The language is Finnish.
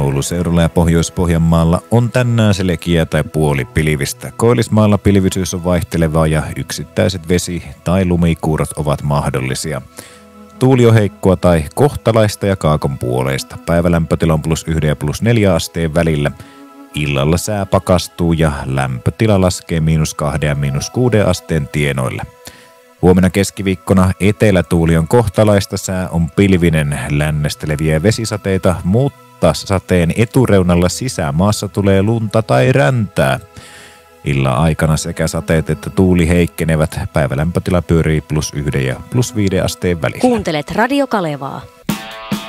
Oulun seudulla ja Pohjois-Pohjanmaalla on tänään selkeää tai puolipilvistä. Koillismaalla pilvisyys on vaihtelevaa ja yksittäiset vesi- tai lumikuurot ovat mahdollisia. Tuuli on heikkoa tai kohtalaista ja kaakon puoleista. Päivälämpötila on +1 ja +4 asteen välillä. Illalla sää pakastuu ja lämpötila laskee -2 ja -6 asteen tienoille. Huomenna keskiviikkona etelätuuli on kohtalaista, sää on pilvinen, lännesteleviä vesisateita, mutta sateen etureunalla sisämaassa tulee lunta tai räntää. Illan aikana sekä sateet että tuuli heikkenevät, päivälämpötila pyörii +1 ja +5 asteen välillä. Kuuntelet Radio Kalevaa.